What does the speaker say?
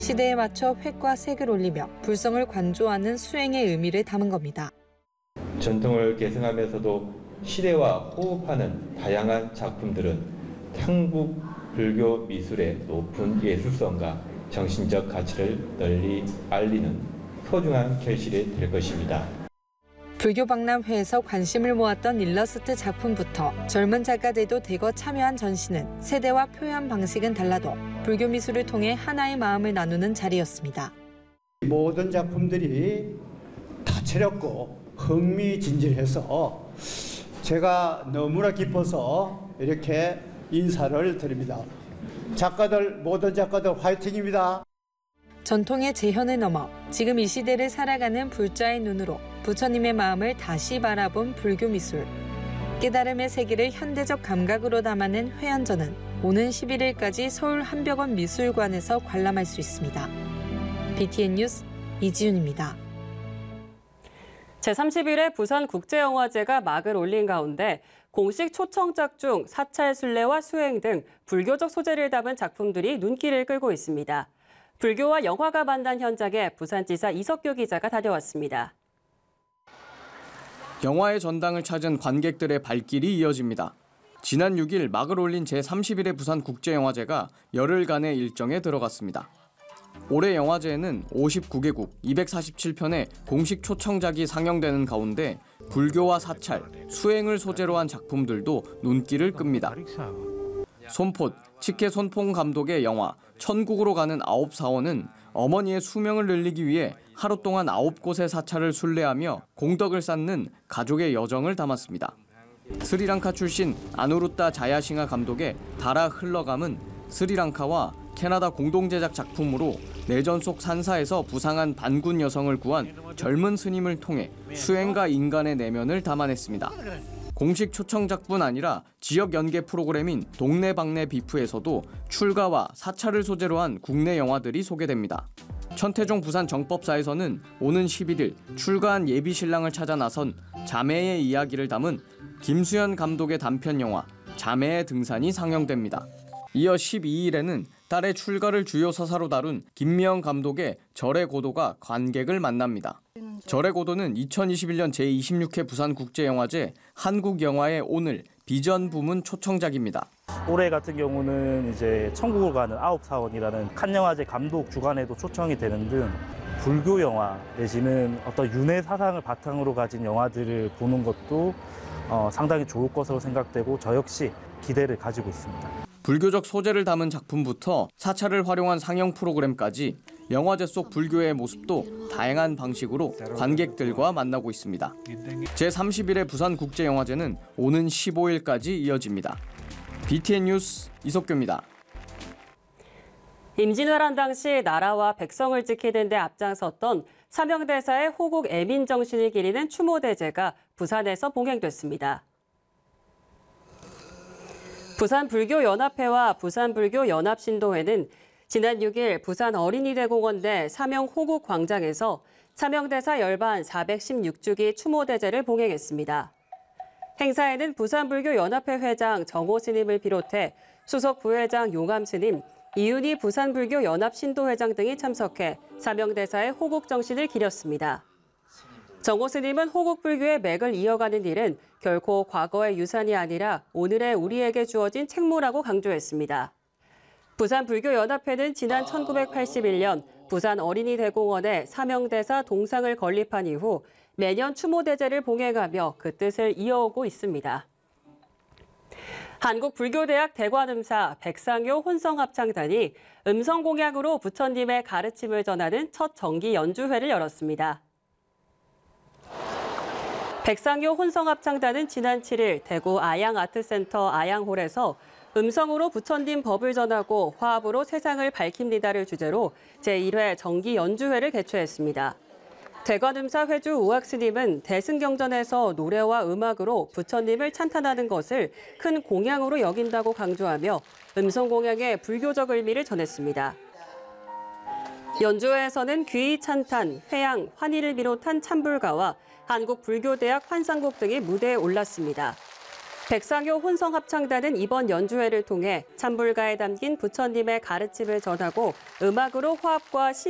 시대에 맞춰 획과 색을 올리며 불성을 관조하는 수행의 의미를 담은 겁니다. 전통을 계승하면서도 시대와 호흡하는 다양한 작품들은 한국 불교 미술의 높은 예술성과 정신적 가치를 널리 알리는 소중한 결실이 될 것입니다. 불교 박람회에서 관심을 모았던 일러스트 작품부터 젊은 작가들도 대거 참여한 전시는 세대와 표현 방식은 달라도 불교 미술을 통해 하나의 마음을 나누는 자리였습니다. 모든 작품들이 다채롭고 흥미진진해서 제가 너무나 기뻐서 이렇게 인사를 드립니다. 작가들, 모든 작가들 화이팅입니다. 전통의 재현을 넘어 지금 이 시대를 살아가는 불자의 눈으로 부처님의 마음을 다시 바라본 불교 미술. 깨달음의 세계를 현대적 감각으로 담아낸 회연전은 오는 11일까지 서울 한벽원 미술관에서 관람할 수 있습니다. BTN 뉴스 이지윤입니다. 제31회 부산국제영화제가 막을 올린 가운데 공식 초청작 중 사찰 순례와 수행 등 불교적 소재를 담은 작품들이 눈길을 끌고 있습니다. 불교와 영화가 만난 현장에 부산지사 이석규 기자가 다녀왔습니다. 영화의 전당을 찾은 관객들의 발길이 이어집니다. 지난 6일 막을 올린 제31회 부산국제영화제가 열흘간의 일정에 들어갔습니다. 올해 영화제에는 59개국 247편의 공식 초청작이 상영되는 가운데 불교와 사찰, 수행을 소재로 한 작품들도 눈길을 끕니다. 손폿, 치케 손퐁 감독의 영화 천국으로 가는 9사원은 어머니의 수명을 늘리기 위해 하루 동안 9곳의 사찰을 순례하며 공덕을 쌓는 가족의 여정을 담았습니다. 스리랑카 출신 아누루타 자야싱하 감독의 달아 흘러감은 스리랑카와 캐나다 공동제작 작품으로 내전 속 산사에서 부상한 반군 여성을 구한 젊은 스님을 통해 수행과 인간의 내면을 담아냈습니다. 공식 초청작뿐 아니라 지역 연계 프로그램인 동네방네 비프에서도 출가와 사찰을 소재로 한 국내 영화들이 소개됩니다. 천태종 부산 정법사에서는 오는 11일 출가한 예비 신랑을 찾아 나선 자매의 이야기를 담은 김수현 감독의 단편 영화 자매의 등산이 상영됩니다. 이어 12일에는 딸의 출가를 주요 서사로 다룬 김미영 감독의 절의 고도가 관객을 만납니다. 절의 고도는 2021년 제26회 부산국제영화제 한국영화의 오늘 비전 부문 초청작입니다. 올해 같은 경우는 이제 천국으로 가는 9사원이라는 칸 영화제 감독 주관에도 초청이 되는 등 불교 영화 내지는 어떤 윤회 사상을 바탕으로 가진 영화들을 보는 것도 상당히 좋을 것으로 생각되고 저 역시 기대를 가지고 있습니다. 불교적 소재를 담은 작품부터 사찰을 활용한 상영 프로그램까지 영화제 속 불교의 모습도 다양한 방식으로 관객들과 만나고 있습니다. 제31회 부산국제영화제는 오는 15일까지 이어집니다. BTN 뉴스 이석규입니다. 임진왜란 당시 나라와 백성을 지키는 데 앞장섰던 사명대사의 호국 애민 정신을 기리는 추모대제가 부산에서 봉행됐습니다. 부산불교연합회와 부산불교연합신도회는 지난 6일 부산 어린이대공원 내 사명 호국광장에서 사명대사 열반 416주기 추모대제를 봉행했습니다. 행사에는 부산불교연합회 회장 정호 스님을 비롯해 수석 부회장 용암 스님, 이윤희 부산불교연합신도회장 등이 참석해 사명대사의 호국 정신을 기렸습니다. 정호 스님은 호국 불교의 맥을 이어가는 일은 결코 과거의 유산이 아니라 오늘의 우리에게 주어진 책무라고 강조했습니다. 부산불교연합회는 지난 1981년 부산 어린이대공원에 사명대사 동상을 건립한 이후 매년 추모대제를 봉행하며 그 뜻을 이어오고 있습니다. 한국불교대학 대관음사 백상효 혼성합창단이 음성공양으로 부처님의 가르침을 전하는 첫 정기 연주회를 열었습니다. 백상효 혼성합창단은 지난 7일 대구 아양아트센터 아양홀에서 음성으로 부처님 법을 전하고 화합으로 세상을 밝힙니다를 주제로 제1회 정기 연주회를 개최했습니다. 대관음사 회주 우학스님은 대승경전에서 노래와 음악으로 부처님을 찬탄하는 것을 큰 공양으로 여긴다고 강조하며 음성공양의 불교적 의미를 전했습니다. 연주회에서는 귀의 찬탄, 회양, 환희를 비롯한 찬불가와 한국불교대학 환상곡 등이 무대에 올랐습니다. 백상효 혼성합창단은 이번 연주회를 통해 찬불가에 담긴 부처님의 가르침을 전하고 음악으로 화합과